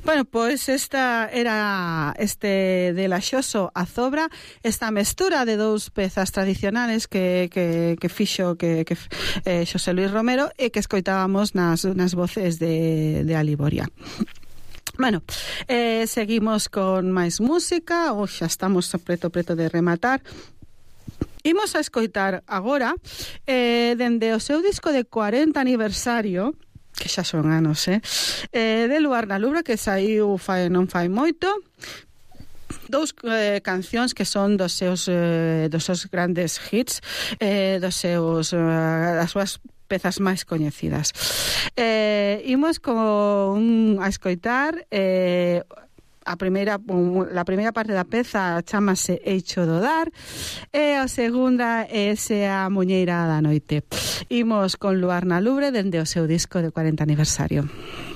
Bueno, pois esta era de Laxoso a Zobra, esta mestura de dous pezas tradicionales que fixo Xosé Luis Romero e que escoitábamos nas voces de Aliboria. Bueno, seguimos con máis música, xa estamos preto de rematar. Imos a escoitar agora dende o seu disco de 40 aniversario, que xa son anos, de Luar na Lubra, que saiu non fai moito, dous cancións que son dos seus grandes hits, das súas pezas máis coñecidas. Imos a escoitar la primeira parte da peza chámase Eicho do Dar e a segunda é A Muñeira da Noite. Imos con Luar na Lubre dende o seu disco de 40 aniversario.